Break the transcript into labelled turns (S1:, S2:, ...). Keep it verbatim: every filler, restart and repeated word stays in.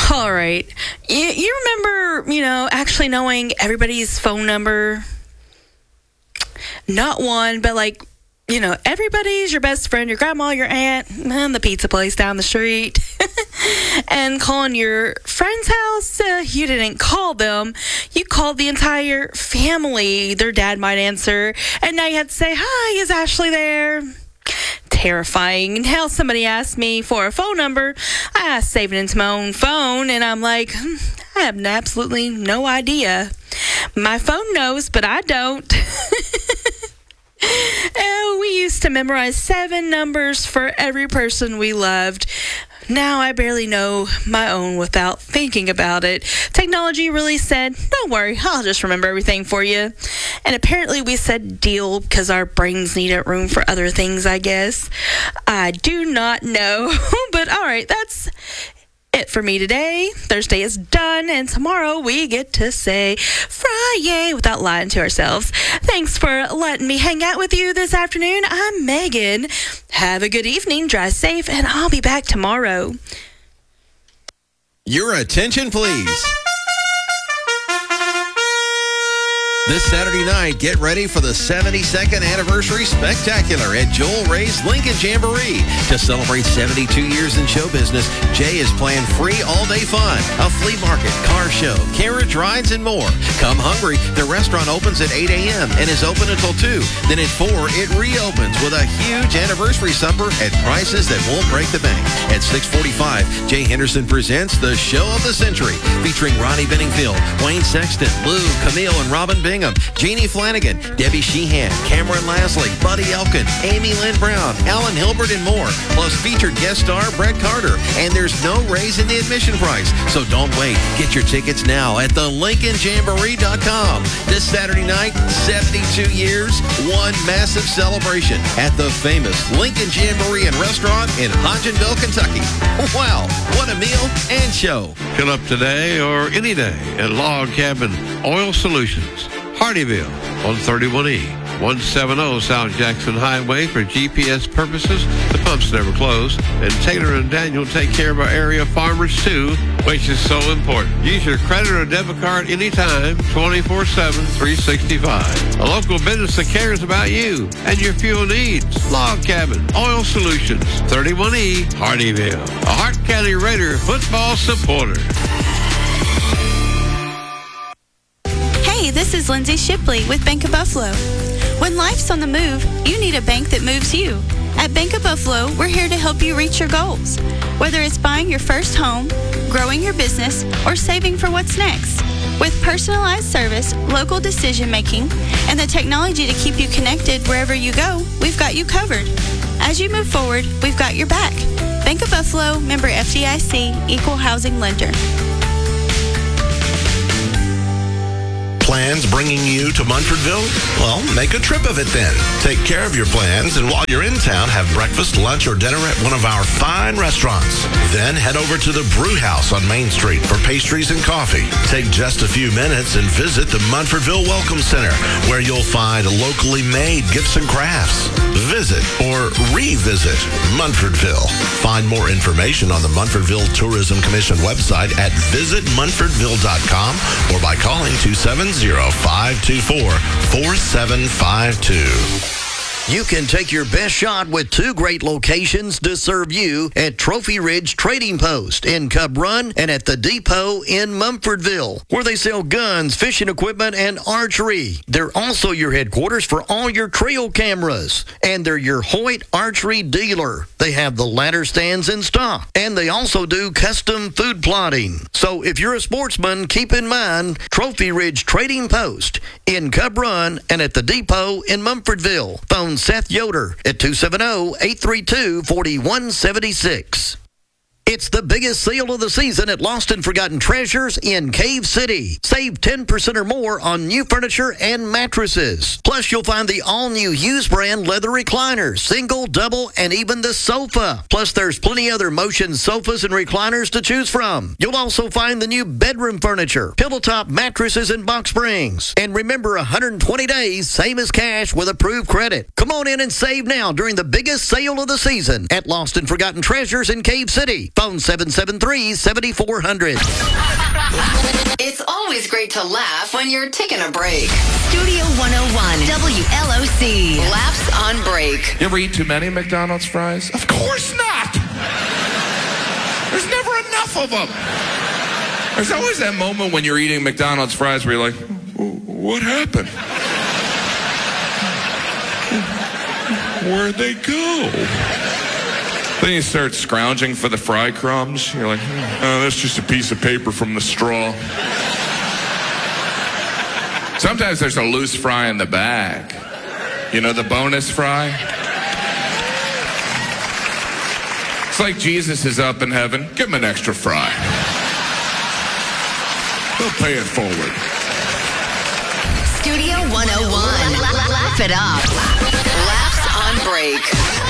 S1: All right. You, you remember, you know, actually knowing everybody's phone number? Not one, but like, you know, everybody's your best friend, your grandma, your aunt, and the pizza place down the street. And calling your friend's house, uh, you didn't call them. You called the entire family. Their dad might answer. And now you have to say, hi, is Ashley there? Terrifying. Now somebody asked me for a phone number. I save it into my own phone, and I'm like, hmm, I have absolutely no idea. My phone knows, but I don't. Oh, we used to memorize seven numbers for every person we loved. Now I barely know my own without thinking about it. Technology really said, don't worry, I'll just remember everything for you. And apparently we said deal because our brains needed room for other things, I guess. I do not know. But all right, that's it for me today. Thursday is done, and tomorrow we get to say Friday without lying to ourselves. Thanks for letting me hang out with you this afternoon. I'm Megan. Have a good evening, drive safe, and I'll be back tomorrow.
S2: Your attention, please. This Saturday night, get ready for the seventy-second Anniversary Spectacular at Joel Ray's Lincoln Jamboree. To celebrate seventy-two years in show business, Jay is playing free all-day fun, a flea market, car show, carriage rides, and more. Come hungry. The restaurant opens at eight a.m. and is open until two. Then at four, it reopens with a huge anniversary supper at prices that won't break the bank. At six forty-five, Jay Henderson presents the Show of the Century, featuring Ronnie Benningfield, Wayne Sexton, Lou, Camille, and Robin Bingham, Jeannie Flanagan, Debbie Sheehan, Cameron Lasley, Buddy Elkin, Amy Lynn Brown, Alan Hilbert, and more. Plus featured guest star Brett Carter. And there's no raise in the admission price. So don't wait. Get your tickets now at the lincoln jamboree dot com. This Saturday night, seventy-two years, one massive celebration at the famous Lincoln Jamboree and Restaurant in Hodgenville, Kentucky. Wow, what a meal and show.
S3: Fill up today or any day at Log Cabin Oil Solutions, Hardyville, one thirty-one E, one seventy South Jackson Highway. For G P S purposes, the pumps never close. And Taylor and Daniel take care of our area farmers too, which is so important. Use your credit or debit card anytime, twenty-four seven, three sixty-five. A local business that cares about you and your fuel needs. Log Cabin Oil Solutions, thirty-one E, Hardyville. A Hart County Raider football supporter.
S4: Hey, this is Lindsay Shipley with Bank of Buffalo. When life's on the move, you need a bank that moves you. At Bank of Buffalo, we're here to help you reach your goals. Whether it's buying your first home, growing your business, or saving for what's next. With personalized service, local decision making, and the technology to keep you connected wherever you go, we've got you covered. As you move forward, we've got your back. Bank of Buffalo, member F D I C, equal housing lender.
S5: Plans bringing you to Munfordville? Well, make a trip of it then. Take care of your plans, and while you're in town, have breakfast, lunch, or dinner at one of our fine restaurants. Then head over to the Brew House on Main Street for pastries and coffee. Take just a few minutes and visit the Munfordville Welcome Center, where you'll find locally made gifts and crafts. Visit or revisit Munfordville. Find more information on the Munfordville Tourism Commission website at visit munfordville dot com or by calling two seven zero, five two four, four seven five two.
S6: You can take your best shot with two great locations to serve you at Trophy Ridge Trading Post in Cub Run and at the Depot in Mumfordville, where they sell guns, fishing equipment, and archery. They're also your headquarters for all your trail cameras, and they're your Hoyt archery dealer. They have the ladder stands in stock, and they also do custom food plotting. So if you're a sportsman, keep in mind Trophy Ridge Trading Post in Cub Run and at the Depot in Mumfordville. Phone Seth Yoder at two seven zero, eight three two, four one seven six. It's the biggest sale of the season at Lost and Forgotten Treasures in Cave City. Save ten percent or more on new furniture and mattresses. Plus, you'll find the all-new Hughes brand leather recliners, single, double, and even the sofa. Plus, there's plenty other motion sofas and recliners to choose from. You'll also find the new bedroom furniture, pillow top mattresses, and box springs. And remember, one hundred twenty days, same as cash with approved credit. Come on in and save now during the biggest sale of the season at Lost and Forgotten Treasures in Cave City. Phone seven seven three, seven four zero zero.
S7: It's always great to laugh when you're taking a break.
S8: Studio one oh one, W L O C.
S7: Laughs on break.
S9: You ever eat too many McDonald's fries? Of course not! There's never enough of them. There's always that moment when you're eating McDonald's fries where you're like, what happened? Where'd they go? Then you start scrounging for the fry crumbs. You're like, oh, that's just a piece of paper from the straw. Sometimes there's a loose fry in the bag. You know, the bonus fry? It's like Jesus is up in heaven. Give him an extra fry. He'll pay it forward.
S8: Studio one oh one. Laugh it up.
S7: Laughs on break.